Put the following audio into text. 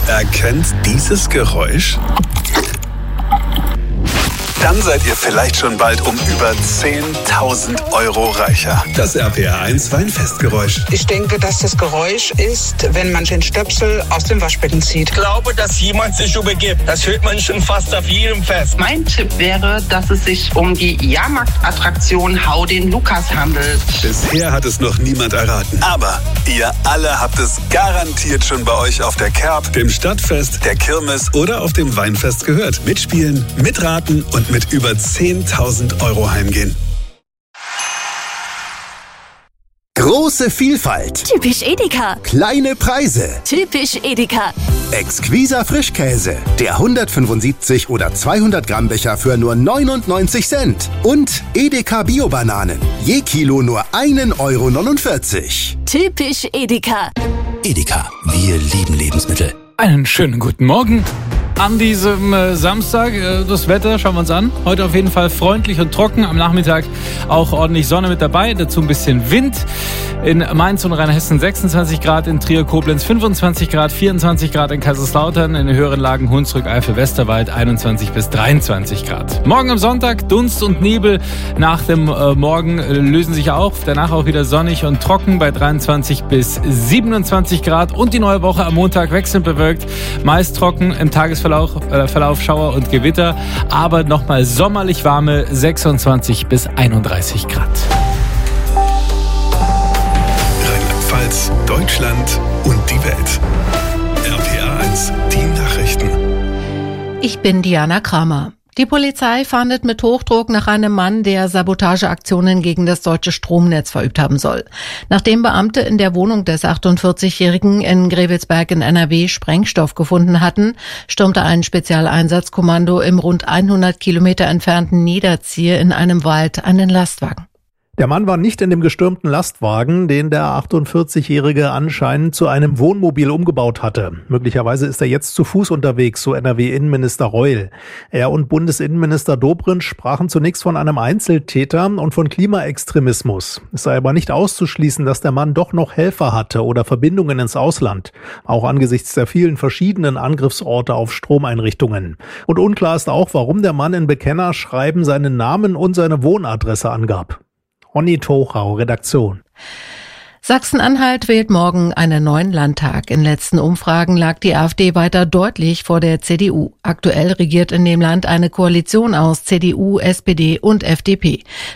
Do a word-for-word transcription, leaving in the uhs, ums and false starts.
erkennt dieses Geräusch? Dann seid ihr vielleicht schon bald um über zehntausend Euro reicher. Das R P R eins Weinfestgeräusch. Ich denke, dass das Geräusch ist, wenn man den Stöpsel aus dem Waschbecken zieht. Ich glaube, dass jemand sich übergibt. Das hört man schon fast auf jedem Fest. Mein Tipp wäre, dass es sich um die Jahrmarktattraktion Hau den Lukas handelt. Bisher hat es noch niemand erraten. Aber ihr alle habt es garantiert schon bei euch auf der Kerb, dem Stadtfest, der Kirmes oder auf dem Weinfest gehört. Mitspielen, mitraten und mit über zehntausend Euro heimgehen. Große Vielfalt. Typisch Edeka. Kleine Preise. Typisch Edeka. Exquiser Frischkäse. Der hundertfünfundsiebzig oder zweihundert Gramm Becher für nur neunundneunzig Cent. Und Edeka Bio-Bananen. Je Kilo nur ein Euro neunundvierzig. Typisch Edeka. Edeka. Wir lieben Lebensmittel. Einen schönen guten Morgen an diesem äh, Samstag. Äh, das Wetter schauen wir uns an. Heute auf jeden Fall freundlich und trocken. Am Nachmittag auch ordentlich Sonne mit dabei. Dazu ein bisschen Wind. In Mainz und Rheinhessen sechsundzwanzig Grad, in Trier, Koblenz fünfundzwanzig Grad, vierundzwanzig Grad in Kaiserslautern, in den höheren Lagen Hunsrück, Eifel, Westerwald einundzwanzig bis dreiundzwanzig Grad. Morgen am Sonntag Dunst und Nebel. Nach dem äh, Morgen äh, lösen sich auf. Danach auch wieder sonnig und trocken bei dreiundzwanzig bis siebenundzwanzig Grad. Und die neue Woche am Montag wechselnd bewölkt. Meist trocken, im Tagesverlauf äh, Verlauf Schauer und Gewitter. Aber nochmal sommerlich warme sechsundzwanzig bis einunddreißig Grad. Rheinland-Pfalz, Deutschland und die Welt. R P R eins, die Nachrichten. Ich bin Diana Kramer. Die Polizei fahndet mit Hochdruck nach einem Mann, der Sabotageaktionen gegen das deutsche Stromnetz verübt haben soll. Nachdem Beamte in der Wohnung des achtundvierzigjährigen in Grevelsberg in N R W Sprengstoff gefunden hatten, stürmte ein Spezialeinsatzkommando im rund hundert Kilometer entfernten Niederzier in einem Wald einen Lastwagen. Der Mann war nicht in dem gestürmten Lastwagen, den der achtundvierzigjährige anscheinend zu einem Wohnmobil umgebaut hatte. Möglicherweise ist er jetzt zu Fuß unterwegs, so N R W-Innenminister Reul. Er und Bundesinnenminister Dobrindt sprachen zunächst von einem Einzeltäter und von Klimaextremismus. Es sei aber nicht auszuschließen, dass der Mann doch noch Helfer hatte oder Verbindungen ins Ausland, auch angesichts der vielen verschiedenen Angriffsorte auf Stromeinrichtungen. Und unklar ist auch, warum der Mann in Bekennerschreiben seinen Namen und seine Wohnadresse angab. Onni Tochau, Redaktion. Sachsen-Anhalt wählt morgen einen neuen Landtag. In letzten Umfragen lag die AfD weiter deutlich vor der C D U. Aktuell regiert in dem Land eine Koalition aus C D U, S P D und F D P.